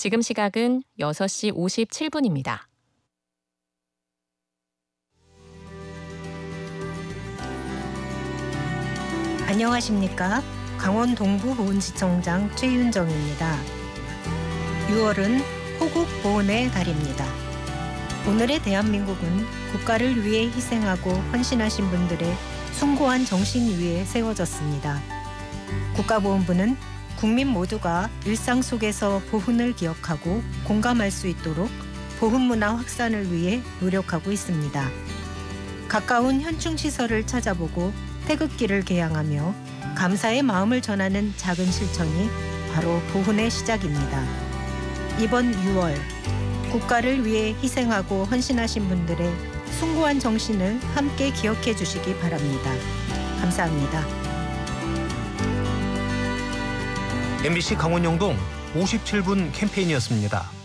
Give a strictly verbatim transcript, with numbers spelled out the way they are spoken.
지금 시각은 여섯 시 오십칠 분입니다. 안녕하십니까? 강원 동부보훈지청장 최윤정입니다. 유월은 호국보훈의 달입니다. 오늘의 대한민국은 국가를 위해 희생하고 헌신하신 분들의 숭고한 정신 위에 세워졌습니다. 국가보훈부는 국민 모두가 일상 속에서 보훈을 기억하고 공감할 수 있도록 보훈문화 확산을 위해 노력하고 있습니다. 가까운 현충시설을 찾아보고 태극기를 개양하며 감사의 마음을 전하는 작은 실천이 바로 보훈의 시작입니다. 이번 유월, 국가를 위해 희생하고 헌신하신 분들의 숭고한 정신을 함께 기억해 주시기 바랍니다. 감사합니다. 엠비씨 강원 영동 오십칠 분 캠페인이었습니다.